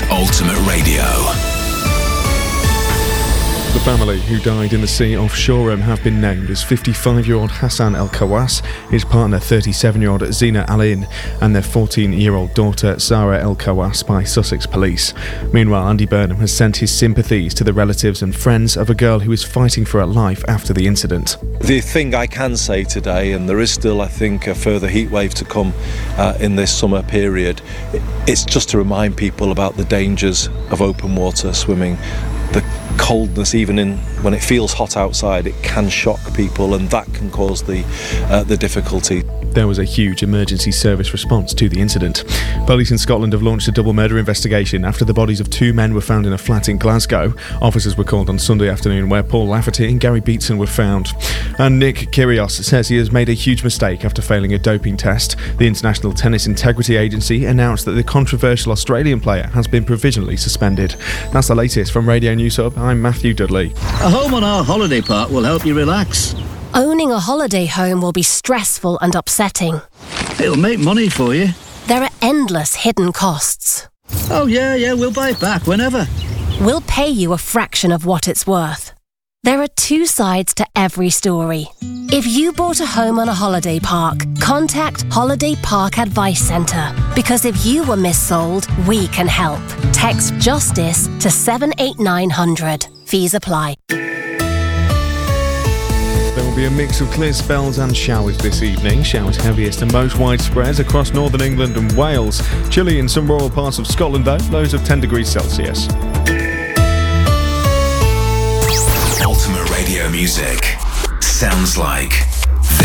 is Ultimate Radio. The family who died in the sea off Shoreham have been named as 55-year-old Hassan El Kawas, his partner 37-year-old Zina Alin, and their 14-year-old daughter Zara El Kawas by Sussex Police. Meanwhile, Andy Burnham has sent his sympathies to the relatives and friends of a girl who is fighting for her life after the incident. The thing I can say today, and there is still, I think, a further heatwave to come in this summer period, it's just to remind people about the dangers of open water swimming. The coldness, even when it feels hot outside, it can shock people, and that can cause the difficulty. There was a huge emergency service response to the incident. Police in Scotland have launched a double murder investigation after the bodies of two men were found in a flat in Glasgow. Officers were called on Sunday afternoon where Paul Lafferty and Gary Beatson were found. And Nick Kyrgios says he has made a huge mistake after failing a doping test. The International Tennis Integrity Agency announced that the controversial Australian player has been provisionally suspended. That's the latest from Radio News Hub. I'm Matthew Dudley. A home on our holiday park will help you relax. Owning a holiday home will be stressful and upsetting. It'll make money for you. There are endless hidden costs. Oh yeah, we'll buy it back whenever. We'll pay you a fraction of what it's worth. There are two sides to every story. If you bought a home on a holiday park, contact Holiday Park Advice Centre. Because if you were missold, we can help. Text JUSTICE to 78900. Fees apply. There will be a mix of clear spells and showers this evening. Showers heaviest and most widespread across northern England and Wales. Chilly in some rural parts of Scotland though, lows of 10 degrees Celsius. Ultimate Radio music sounds like